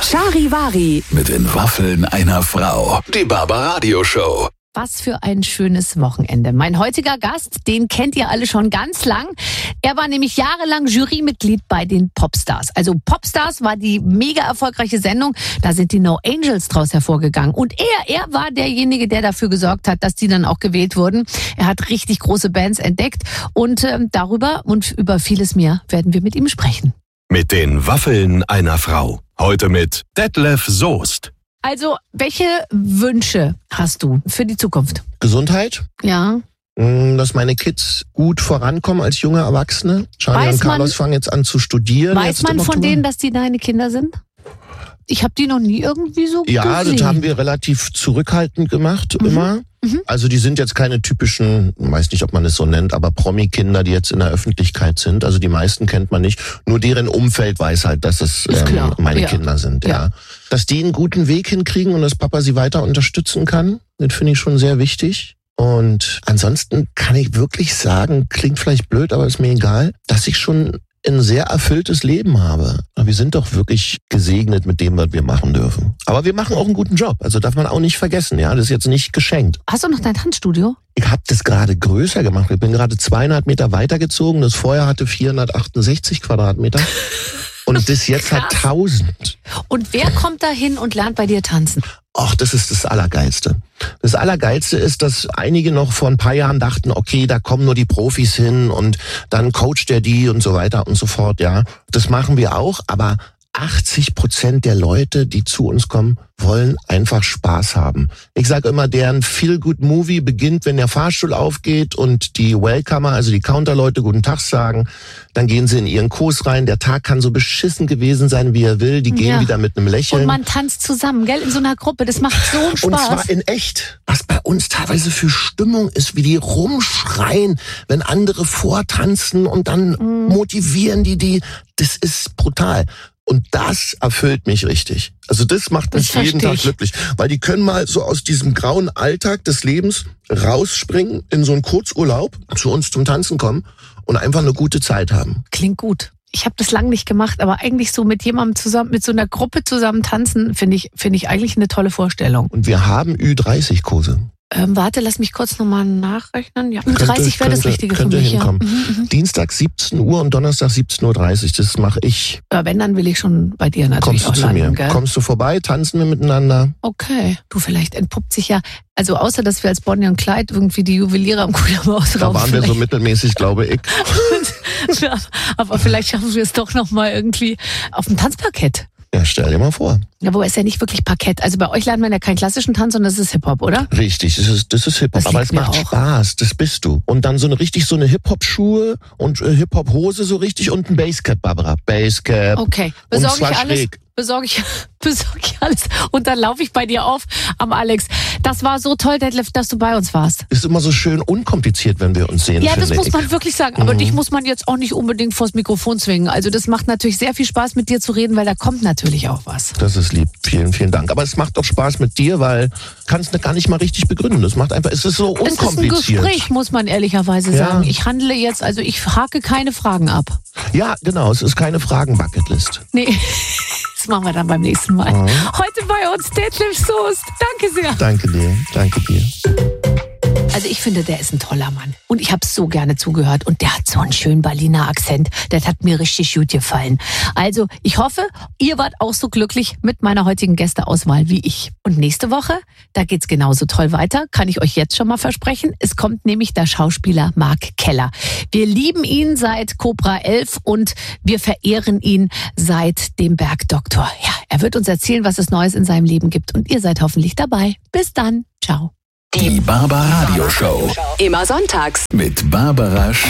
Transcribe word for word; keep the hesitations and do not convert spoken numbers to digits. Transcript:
Charivari. Mit den Waffeln einer Frau. Die Barbaradio Show. Was für ein schönes Wochenende. Mein heutiger Gast, den kennt ihr alle schon ganz lang. Er war nämlich jahrelang Jurymitglied bei den Popstars. Also Popstars war die mega erfolgreiche Sendung. Da sind die No Angels draus hervorgegangen. Und er, er war derjenige, der dafür gesorgt hat, dass die dann auch gewählt wurden. Er hat richtig große Bands entdeckt. Und äh, darüber und über vieles mehr werden wir mit ihm sprechen. Mit den Waffeln einer Frau. Heute mit Detlef Soest. Also, welche Wünsche hast du für die Zukunft? Gesundheit. Ja. Dass meine Kids gut vorankommen als junge Erwachsene. Charlie Weiß und Carlos man- fangen jetzt an zu studieren. Weiß jetzt man im von Oktober. denen, dass die deine Kinder sind? Ich habe die noch nie irgendwie so Ja, gesehen. das haben wir relativ zurückhaltend gemacht, Mhm. immer. Mhm. Also die sind jetzt keine typischen, weiß nicht, ob man es so nennt, aber Promi-Kinder, die jetzt in der Öffentlichkeit sind. Also die meisten kennt man nicht. Nur deren Umfeld weiß halt, dass es Ist ähm, klar. meine Ja. Kinder sind. Ja. Ja. Dass die einen guten Weg hinkriegen und dass Papa sie weiter unterstützen kann, das finde ich schon sehr wichtig. Und ansonsten kann ich wirklich sagen, klingt vielleicht blöd, aber ist mir egal, dass ich schon ein sehr erfülltes Leben habe. Aber wir sind doch wirklich gesegnet mit dem, was wir machen dürfen. Aber wir machen auch einen guten Job. Also darf man auch nicht vergessen. Ja, das ist jetzt nicht geschenkt. Hast du noch dein Tanzstudio? Ich habe das gerade größer gemacht. Ich bin gerade zweihundert Meter weitergezogen. Das vorher hatte vierhundertachtundsechzig Quadratmeter. Und das jetzt hat Krass. tausend. Und wer kommt da hin und lernt bei dir tanzen? Ach, das ist das Allergeilste. Das Allergeilste ist, dass einige noch vor ein paar Jahren dachten, okay, da kommen nur die Profis hin und dann coacht der die und so weiter und so fort, ja. Das machen wir auch, aber achtzig Prozent der Leute, die zu uns kommen, wollen einfach Spaß haben. Ich sage immer, deren Feel-Good-Movie beginnt, wenn der Fahrstuhl aufgeht und die Welcomer, also die Counterleute, guten Tag sagen. Dann gehen sie in ihren Kurs rein. Der Tag kann so beschissen gewesen sein, wie er will. Die gehen Ja. wieder mit einem Lächeln. Und man tanzt zusammen, gell? In so einer Gruppe. Das macht so einen Und Spaß. zwar in echt. Was bei uns teilweise für Stimmung ist, wie die rumschreien, wenn andere vortanzen und dann Mhm. motivieren die die. Das ist brutal. Und das erfüllt mich richtig. Also das macht Das mich jeden verstehe Tag ich. glücklich. Weil die können mal so aus diesem grauen Alltag des Lebens rausspringen, in so einen Kurzurlaub, zu uns zum Tanzen kommen und einfach eine gute Zeit haben. Klingt gut. Ich habe das lang nicht gemacht, aber eigentlich so mit jemandem zusammen, mit so einer Gruppe zusammen tanzen, finde ich, finde ich eigentlich eine tolle Vorstellung. Und wir haben Ü dreißig Kurse. Ähm, warte, lass mich kurz nochmal nachrechnen. Ja, Könnte- dreißig wäre das könnte- Richtige für könnte mich. Ja. hinkommen. Mhm, mhm. Dienstag siebzehn Uhr und Donnerstag siebzehn Uhr dreißig. Das mache ich. Aber wenn, dann will ich schon bei dir natürlich Kommst du auch zu landen, mir? gell? Kommst du vorbei? Tanzen wir miteinander? Okay. Du, vielleicht entpuppt sich ja, also außer, dass wir als Bonnie und Clyde irgendwie die Juweliere am Kudamm-Ausraum Da waren wir so mittelmäßig, glaube ich. Ja, aber vielleicht schaffen wir es doch nochmal irgendwie auf dem Tanzparkett. Ja, stell dir mal vor. Ja, wo ist ja nicht wirklich Parkett. Also bei euch lernt man ja keinen klassischen Tanz, sondern das ist Hip-Hop, oder? Richtig, das ist, das ist Hip-Hop. Das Aber liegt es mir macht auch. Spaß, das bist du. Und dann so eine richtig so eine Hip-Hop-Schuhe und äh, Hip-Hop-Hose so richtig und ein Basscap, Barbara. Basscap. Okay, Und besorge zwar ich alles. schräg. Besorge ich, besorge ich alles. Und dann laufe ich bei dir auf am Alex. Das war so toll, Detlef, dass du bei uns warst. Ist immer so schön unkompliziert, wenn wir uns sehen, Ja, finde das muss ich. man wirklich sagen. Aber Mhm. dich muss man jetzt auch nicht unbedingt vors Mikrofon zwingen. Also das macht natürlich sehr viel Spaß, mit dir zu reden, weil da kommt natürlich auch was. Das ist lieb. Vielen, vielen Dank. Aber es macht auch Spaß mit dir, weil kannst du gar nicht mal richtig begründen. Das macht einfach, es ist so Es ist ein unkompliziert. Gespräch, muss man ehrlicherweise Ja. sagen. Ich handle jetzt, also ich hake keine Fragen ab. Ja, genau. Es ist keine Fragen-Bucketlist. Nee, das machen wir dann beim nächsten Mal. Mhm. Heute bei uns Detlef Soest. Danke sehr. Danke dir. Danke dir. Also ich finde, der ist ein toller Mann. Und ich habe so gerne zugehört. Und der hat so einen schönen Berliner Akzent. Das hat mir richtig gut gefallen. Also ich hoffe, ihr wart auch so glücklich mit meiner heutigen Gästeauswahl wie ich. Und nächste Woche, da geht's genauso toll weiter. Kann ich euch jetzt schon mal versprechen. Es kommt nämlich der Schauspieler Mark Keller. Wir lieben ihn seit Cobra elf und wir verehren ihn seit dem Bergdoktor. Ja, er wird uns erzählen, was es Neues in seinem Leben gibt. Und ihr seid hoffentlich dabei. Bis dann. Ciao. Die Barbaradio Show. Immer sonntags. Mit Barbara Sch